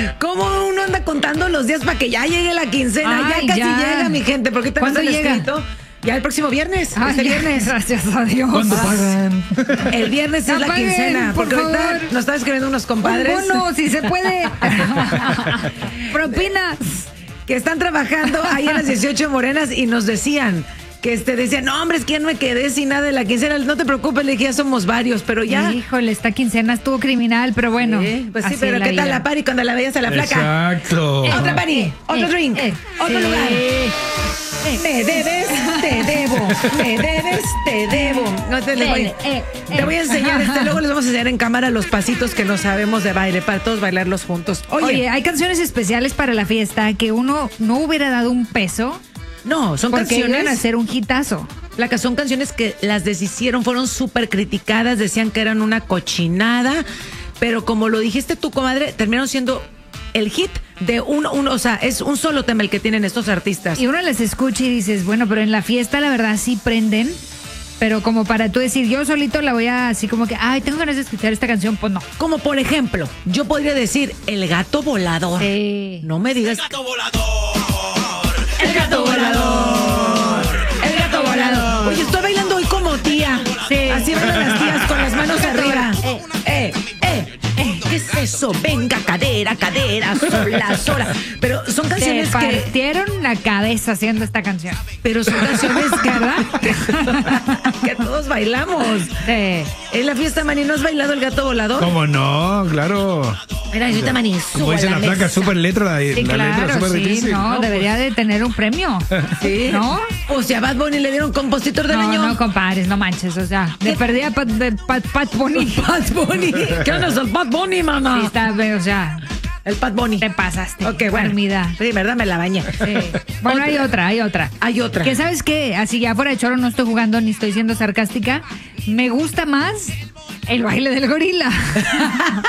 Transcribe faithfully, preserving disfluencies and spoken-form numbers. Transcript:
¿Cómo uno anda contando los días para que ya llegue la quincena? Ay, ya casi ya. llega, mi gente. ¿Por qué te ¿Cuándo han llega? escrito? Ya el próximo viernes. Ay, este ya, viernes. Gracias a Dios. ¿Cuándo pagan? El viernes Ya es la paguen, quincena. por Porque ahorita favor. nos están escribiendo unos compadres Un bono, si se puede. Propinas. que están trabajando ahí en las dieciocho Morenas y nos decían que este decían, no, hombre, es que ya no me quedé sin nada de la quincena. No te preocupes, le dije, ya somos varios, pero ya. Híjole, esta quincena estuvo criminal, pero bueno. Sí, pues sí, así pero es la ¿qué tal vida. la party cuando la veías a la flaca? Exacto. Eh, Otra party, eh, otro eh, drink, eh, otro sí. lugar. Me debes, te debo. Me debes, te debo. No te, les voy, Eh, eh, te voy a enseñar este. Luego les vamos a enseñar en cámara los pasitos que no sabemos de baile para todos bailarlos juntos. Oye, Oye, hay canciones especiales para la fiesta que uno no hubiera dado un peso no, son porque iban a canciones. ser un hitazo. Flaca, son canciones que las deshicieron, fueron súper criticadas, decían que eran una cochinada, pero como lo dijiste tú, comadre, terminaron siendo el hit de un, un, o sea, es un solo tema el que tienen estos artistas. Y uno les escucha y dices, bueno, pero en la fiesta la verdad sí prenden, pero como para tú decir, yo solito la voy a así como que, ay, tengo ganas de escuchar esta canción, pues no. Como por ejemplo, yo podría decir El Gato Volador. Sí. No me digas. El gato volador. El Gato Volador. El Gato Volador. Oye, estoy bailando hoy como tía. Sí. Así bailan las tías con las manos arriba. Eh, eh, eh, eh. ¿Qué es eso? Venga, cadera, cadera, sola, sola. Pero son Se canciones que... partieron la cabeza haciendo esta canción. Pero son canciones que, ¿verdad? que todos bailamos. Sí. En la fiesta, Mani, ¿no has bailado El Gato Volador? ¿Cómo no? Claro. Mira, yo te Mani, Como subo dice a la la placa, mesa. súper letra. La, Sí, la letra claro, súper sí, difícil. no, No, debería de tener un premio. Sí. ¿No? O sea, a Bad Bunny le dieron compositor del No, año. no compares, no manches, o sea, de perdida Pat, de Pat, Pat Bunny. Bad Bunny. ¿Qué onda es el Bad Bunny, mamá? Sí, está, o sea, El Bad Bunny. te pasaste. Ok, bueno. Armida. Sí, verdad, me la bañé. Sí. Bueno, hay otra, hay otra. Hay otra. Que sabes qué, así ya fuera de choro no estoy jugando ni estoy siendo sarcástica. Me gusta más el baile del gorila.